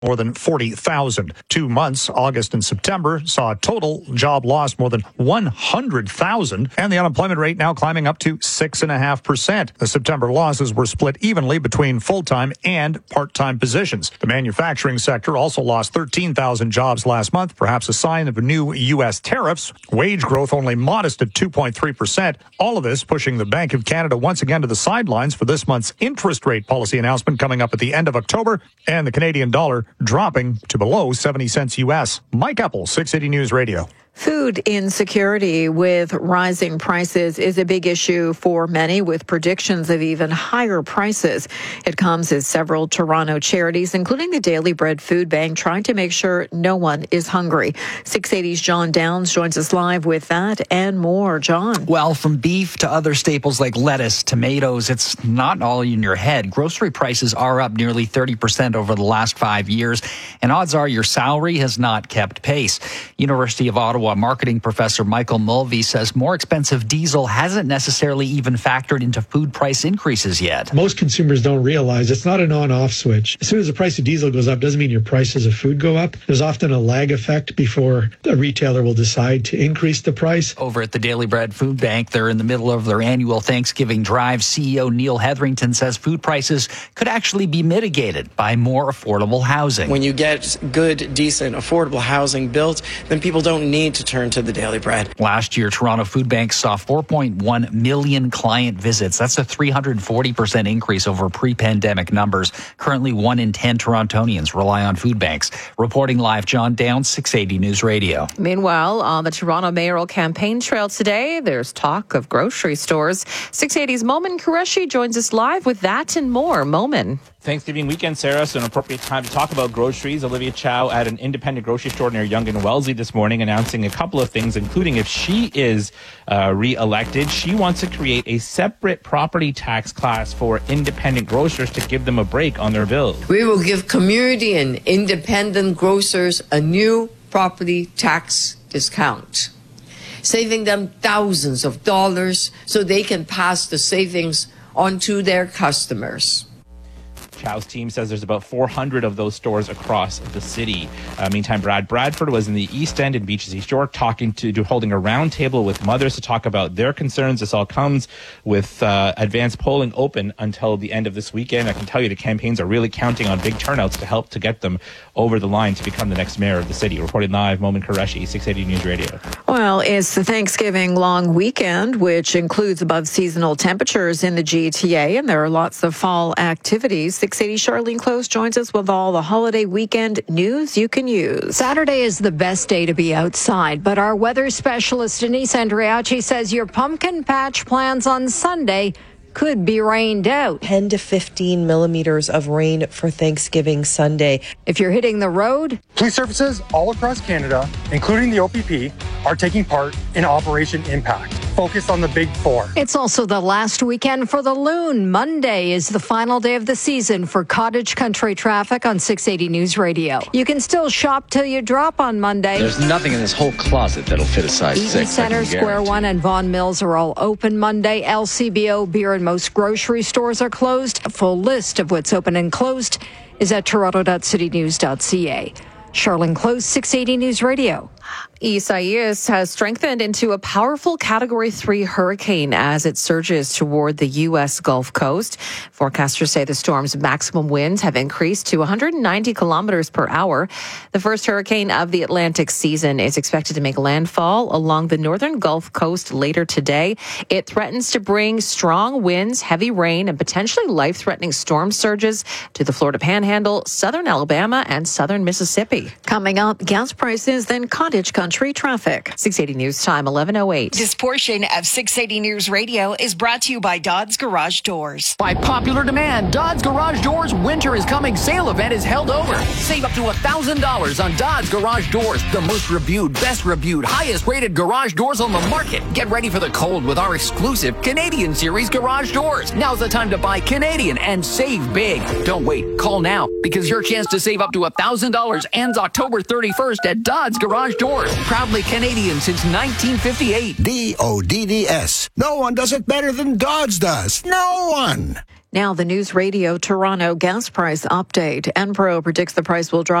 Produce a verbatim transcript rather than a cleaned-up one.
more than forty thousand. Two months, August and September, saw a total job loss more than one hundred thousand, and the unemployment rate now climbing up to six point five percent. The September losses were split evenly between full-time and part-time positions. The manufacturing sector also lost thirteen thousand jobs last month, perhaps a sign of new U S tariffs. Wage growth only modest at two point three percent. All of this pushing the Bank of Canada once again to the sidelines for this month's interest rate policy announcement coming up at the end of October, and the Canadian dollar dropping to below seventy cents U S. Mike Eppel, six eighty News Radio. Food insecurity with rising prices is a big issue for many, with predictions of even higher prices. It comes as several Toronto charities, including the Daily Bread Food Bank, trying to make sure no one is hungry. six eighty's John Downs joins us live with that and more. John. Well, from beef to other staples like lettuce, tomatoes, it's not all in your head. Grocery prices are up nearly thirty percent over the last five years, and odds are your salary has not kept pace. University of Ottawa marketing professor Michael Mulvey says more expensive diesel hasn't necessarily even factored into food price increases yet. Most consumers don't realize it's not an on-off switch. As soon as the price of diesel goes up, doesn't mean your prices of food go up. There's often a lag effect before a retailer will decide to increase the price. Over at the Daily Bread Food Bank, they're in the middle of their annual Thanksgiving drive. C E O Neil Hetherington says food prices could actually be mitigated by more affordable housing. When you get good, decent, affordable housing built, then people don't need to turn to the Daily Bread. Last year, Toronto Food Bank saw four point one million client visits. That's a three hundred forty percent increase over pre-pandemic numbers. Currently, one in ten Torontonians rely on food banks. Reporting live, John Downs, six eighty News Radio. Meanwhile, on the Toronto mayoral campaign trail today, there's talk of grocery stores. six eighty's Momin Qureshi joins us live with that and more. Momin. Thanksgiving weekend, Sarah, so an appropriate time to talk about groceries. Olivia Chow at an independent grocery store near Yonge and Wellesley this morning announcing a couple of things, including if she is uh, re-elected, she wants to create a separate property tax class for independent grocers to give them a break on their bills. We will give community and independent grocers a new property tax discount, saving them thousands of dollars so they can pass the savings on to their customers. Chow's team says there's about four hundred of those stores across the city. Uh, meantime, Brad Bradford was in the East End in Beaches East York talking to, to holding a round table with mothers to talk about their concerns. This all comes with uh, advanced polling open until the end of this weekend. I can tell you the campaigns are really counting on big turnouts to help to get them over the line to become the next mayor of the city. Reporting live, Momin Qureshi, six eighty News Radio. Well, it's the Thanksgiving long weekend, which includes above seasonal temperatures in the G T A, and there are lots of fall activities. six eighty Charlene Close joins us with all the holiday weekend news you can use. Saturday is the best day to be outside, but our weather specialist Denise Andriachi says your pumpkin patch plans on Sunday could be rained out. ten to fifteen millimeters of rain for Thanksgiving Sunday. If you're hitting the road, police services all across Canada, including the O P P, are taking part in Operation Impact, focused on the Big Four. It's also the last weekend for the Loon. Monday is the final day of the season for cottage country traffic on six eighty News Radio. You can still shop till you drop on Monday. There's nothing in this whole closet that'll fit a size Eaton six. Center, Square One, and Vaughan Mills are all open Monday. L C B O, beer, and most grocery stores are closed. A full list of what's open and closed is at toronto dot city news dot c a. Charlene Close, six eighty News Radio. Isaias has strengthened into a powerful Category three hurricane as it surges toward the U S Gulf Coast. Forecasters say the storm's maximum winds have increased to one hundred ninety kilometers per hour. The first hurricane of the Atlantic season is expected to make landfall along the northern Gulf Coast later today. It threatens to bring strong winds, heavy rain, and potentially life-threatening storm surges to the Florida Panhandle, southern Alabama, and southern Mississippi. Coming up, gas prices, then cottage country traffic. six eighty News Time, eleven oh eight. This portion of six eighty News Radio is brought to you by Dodds Garage Doors. By popular demand, Dodds Garage Doors Winter is Coming sale event is held over. Save up to one thousand dollars on Dodds Garage Doors, the most reviewed, best reviewed, highest rated garage doors on the market. Get ready for the cold with our exclusive Canadian Series garage doors. Now's the time to buy Canadian and save big. Don't wait. Call now because your chance to save up to one thousand dollars ends October thirty-first at Dodds Garage Doors. Proudly Canadian since nineteen fifty-eight. D O D D S. No one does it better than Dodds does. No one. Now the News Radio Toronto gas price update. Enpro predicts the price will drop